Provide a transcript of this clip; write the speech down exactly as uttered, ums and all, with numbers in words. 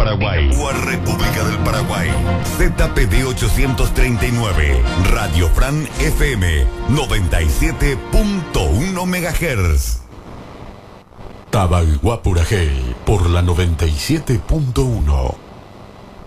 Paraguay o a República del Paraguay. Z P D ochocientos treinta y nueve, Radio Fran F M noventa y siete punto uno megahertz. Tabaiguapurajey por la noventa y siete punto uno.